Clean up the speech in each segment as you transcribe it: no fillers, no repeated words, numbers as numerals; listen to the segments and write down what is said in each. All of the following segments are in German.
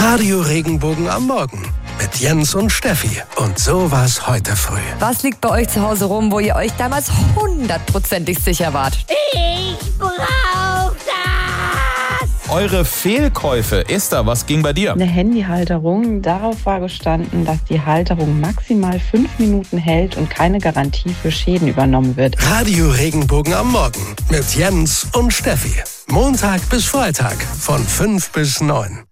Radio Regenbogen am Morgen mit Jens und Steffi. Und so war's heute früh. Was liegt bei euch zu Hause rum, wo ihr euch damals 100%ig sicher wart? Ich brauch das! Eure Fehlkäufe. Esther, was ging bei dir? Eine Handyhalterung. Darauf war gestanden, dass die Halterung maximal 5 Minuten hält und keine Garantie für Schäden übernommen wird. Radio Regenbogen am Morgen mit Jens und Steffi. Montag bis Freitag von 5 bis 9.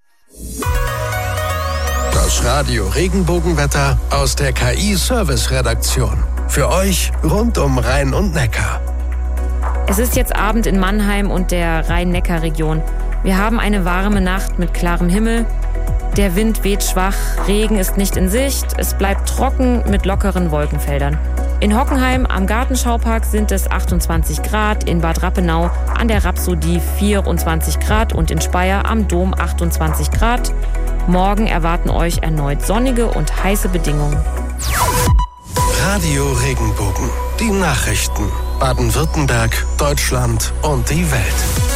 Das Radio Regenbogenwetter aus der KI-Service-Redaktion. Für euch rund um Rhein und Neckar. Es ist jetzt Abend in Mannheim und der Rhein-Neckar-Region. Wir haben eine warme Nacht mit klarem Himmel. Der Wind weht schwach, Regen ist nicht in Sicht. Es bleibt trocken mit lockeren Wolkenfeldern. In Hockenheim am Gartenschaupark sind es 28 Grad, in Bad Rappenau an der Rhapsodie 24 Grad und in Speyer am Dom 28 Grad. Morgen erwarten euch erneut sonnige und heiße Bedingungen. Radio Regenbogen. Die Nachrichten. Baden-Württemberg, Deutschland und die Welt.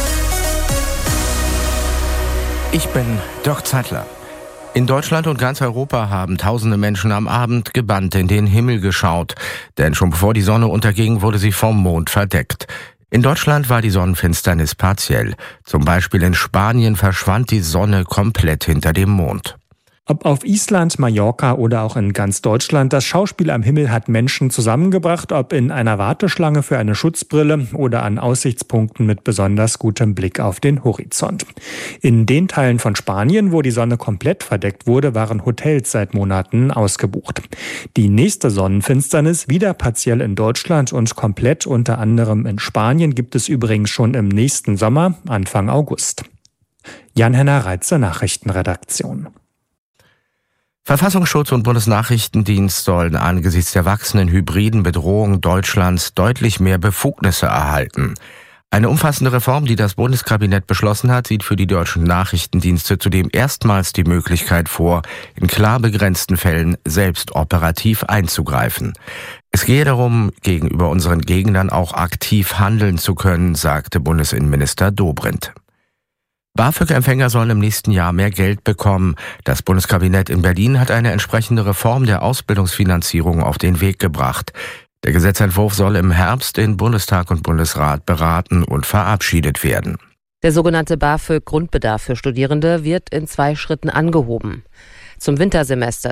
Ich bin Dirk Zeitler. In Deutschland und ganz Europa haben tausende Menschen am Abend gebannt in den Himmel geschaut. Denn schon bevor die Sonne unterging, wurde sie vom Mond verdeckt. In Deutschland war die Sonnenfinsternis partiell. Zum Beispiel in Spanien verschwand die Sonne komplett hinter dem Mond. Ob auf Island, Mallorca oder auch in ganz Deutschland, das Schauspiel am Himmel hat Menschen zusammengebracht, ob in einer Warteschlange für eine Schutzbrille oder an Aussichtspunkten mit besonders gutem Blick auf den Horizont. In den Teilen von Spanien, wo die Sonne komplett verdeckt wurde, waren Hotels seit Monaten ausgebucht. Die nächste Sonnenfinsternis, wieder partiell in Deutschland und komplett unter anderem in Spanien, gibt es übrigens schon im nächsten Sommer, Anfang August. Jan-Henner Reitze, Nachrichtenredaktion. Verfassungsschutz und Bundesnachrichtendienst sollen angesichts der wachsenden hybriden Bedrohung Deutschlands deutlich mehr Befugnisse erhalten. Eine umfassende Reform, die das Bundeskabinett beschlossen hat, sieht für die deutschen Nachrichtendienste zudem erstmals die Möglichkeit vor, in klar begrenzten Fällen selbst operativ einzugreifen. Es gehe darum, gegenüber unseren Gegnern auch aktiv handeln zu können, sagte Bundesinnenminister Dobrindt. BAföG-Empfänger sollen im nächsten Jahr mehr Geld bekommen. Das Bundeskabinett in Berlin hat eine entsprechende Reform der Ausbildungsfinanzierung auf den Weg gebracht. Der Gesetzentwurf soll im Herbst in Bundestag und Bundesrat beraten und verabschiedet werden. Der sogenannte BAföG-Grundbedarf für Studierende wird in 2 Schritten angehoben. Zum Wintersemester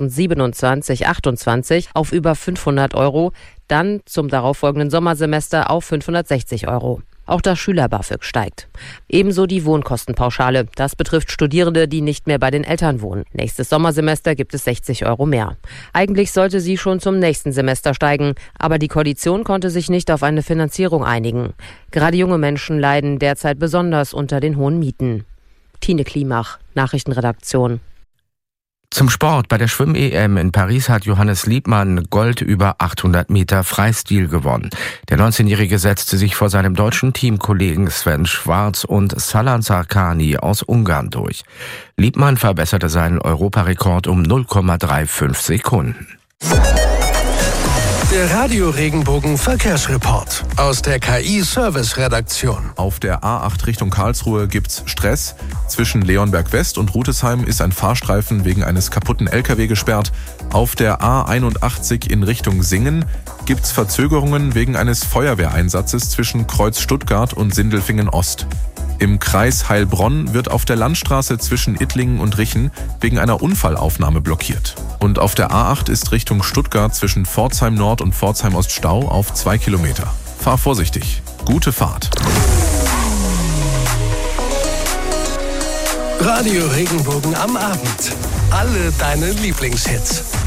2027/28 auf über 500 €, dann zum darauffolgenden Sommersemester auf 560 €. Auch das Schüler-BAföG steigt. Ebenso die Wohnkostenpauschale. Das betrifft Studierende, die nicht mehr bei den Eltern wohnen. Nächstes Sommersemester gibt es 60 € mehr. Eigentlich sollte sie schon zum nächsten Semester steigen, aber die Koalition konnte sich nicht auf eine Finanzierung einigen. Gerade junge Menschen leiden derzeit besonders unter den hohen Mieten. Tine Klimach, Nachrichtenredaktion. Zum Sport. Bei der Schwimm-EM in Paris hat Johannes Liebmann Gold über 800 Meter Freistil gewonnen. Der 19-Jährige setzte sich vor seinem deutschen Teamkollegen Sven Schwarz und Salan Sarkani aus Ungarn durch. Liebmann verbesserte seinen Europarekord um 0,35 Sekunden. Der Radio Regenbogen Verkehrsreport aus der KI-Service-Redaktion. Auf der A8 Richtung Karlsruhe gibt's Stress. Zwischen Leonberg West und Rutesheim ist ein Fahrstreifen wegen eines kaputten LKW gesperrt. Auf der A81 in Richtung Singen gibt's Verzögerungen wegen eines Feuerwehreinsatzes zwischen Kreuz Stuttgart und Sindelfingen Ost. Im Kreis Heilbronn wird auf der Landstraße zwischen Ittlingen und Richen wegen einer Unfallaufnahme blockiert. Und auf der A8 ist Richtung Stuttgart zwischen Pforzheim Nord und Pforzheim Ost Stau auf 2 Kilometer. Fahr vorsichtig. Gute Fahrt. Radio Regenbogen am Abend. Alle deine Lieblingshits.